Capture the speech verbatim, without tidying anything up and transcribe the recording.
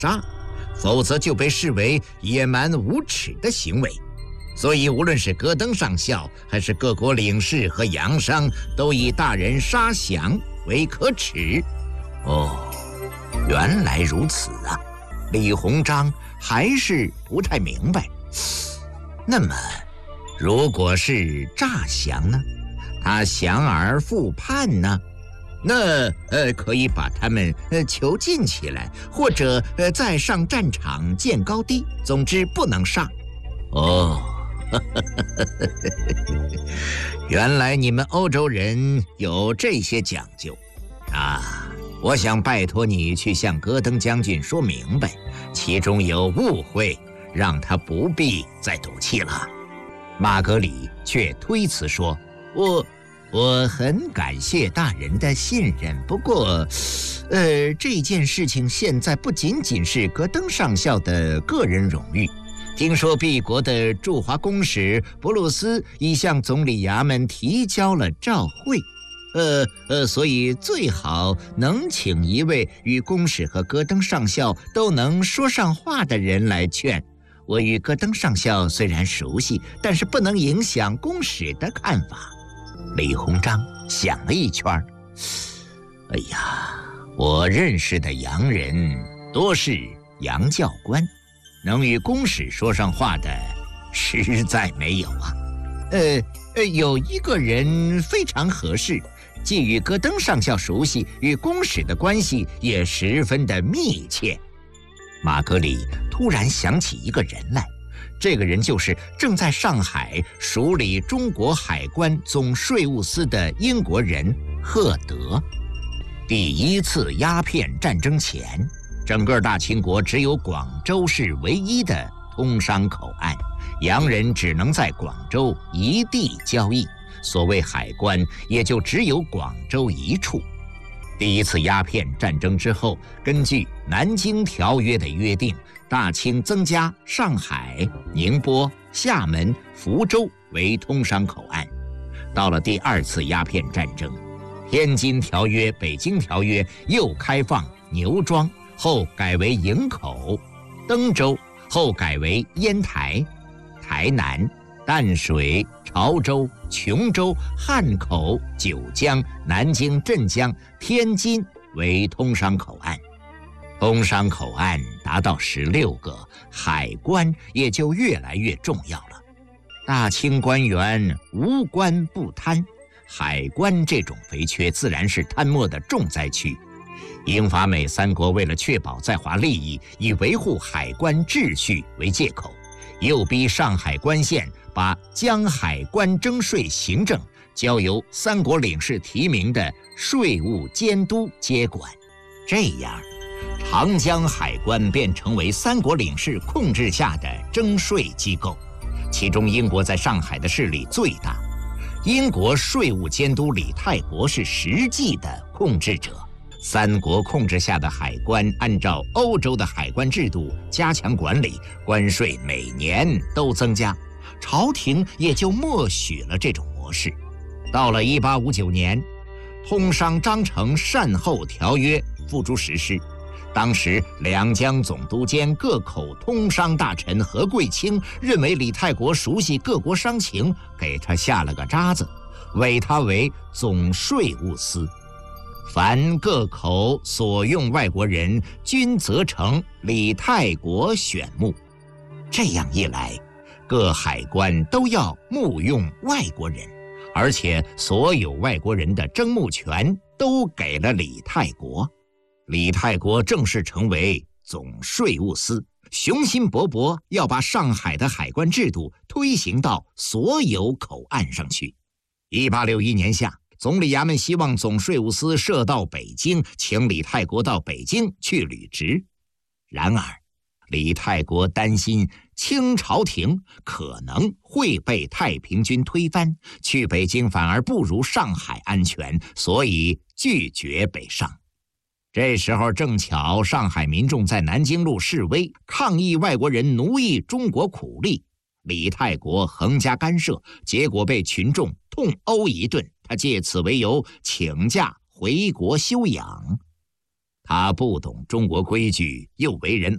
杀，否则就被视为野蛮无耻的行为。所以无论是戈登上校还是各国领事和洋商，都以大人杀降为可耻。哦，原来如此啊！李鸿章还是不太明白。那么，如果是诈降呢？他降而复叛呢？那呃，可以把他们呃囚禁起来，或者呃再上战场见高低。总之不能杀。哦，原来你们欧洲人有这些讲究啊！我想拜托你去向戈登将军说明白，其中有误会，让他不必再赌气了。马格里却推辞说：“我。”我很感谢大人的信任，不过，呃，这件事情现在不仅仅是戈登上校的个人荣誉。听说敝国的驻华公使布鲁斯已向总理衙门提交了照会，呃呃，所以最好能请一位与公使和戈登上校都能说上话的人来劝。我与戈登上校虽然熟悉，但是不能影响公使的看法。李鸿章想了一圈，哎呀，我认识的洋人多是洋教官，能与公使说上话的实在没有啊。呃呃，有一个人非常合适，既与戈登上校熟悉，与公使的关系也十分的密切。马格里突然想起一个人来。这个人就是正在上海署理中国海关总税务司的英国人赫德。第一次鸦片战争前，整个大清国只有广州是唯一的通商口岸，洋人只能在广州一地交易，所谓海关也就只有广州一处。第一次鸦片战争之后，根据《南京条约》的约定，大清增加上海、宁波、厦门、福州为通商口岸。到了第二次鸦片战争，天津条约、北京条约又开放牛庄，后改为营口；登州后改为烟台；台南、淡水、潮州、琼州、汉口、九江、南京、镇江、天津为通商口岸。通商口岸达到十六个，海关也就越来越重要了。大清官员无官不贪，海关这种肥缺自然是贪墨的重灾区。英法美三国为了确保在华利益，以维护海关秩序为借口，诱逼上海关县把江海关征税行政交由三国领事提名的税务监督接管，这样长江海关便成为三国领事控制下的征税机构，其中英国在上海的势力最大。英国税务监督李泰国是实际的控制者。三国控制下的海关按照欧洲的海关制度加强管理，关税每年都增加，朝廷也就默许了这种模式。到了一八五九年，通商章程善后条约付诸实施。当时两江总督兼各口通商大臣何贵清认为李泰国熟悉各国商情，给他下了个渣子，委他为总税务司，凡各口所用外国人均责成李泰国选募。这样一来，各海关都要募用外国人，而且所有外国人的征募权都给了李泰国。李泰国正式成为总税务司，雄心勃勃要把上海的海关制度推行到所有口岸上去。一八六一年夏，总理衙门希望总税务司设到北京，请李泰国到北京去履职。然而李泰国担心清朝廷可能会被太平军推翻，去北京反而不如上海安全，所以拒绝北上。这时候正巧上海民众在南京路示威，抗议外国人奴役中国苦力，李泰国横加干涉，结果被群众痛殴一顿，他借此为由请假回国休养。他不懂中国规矩，又为人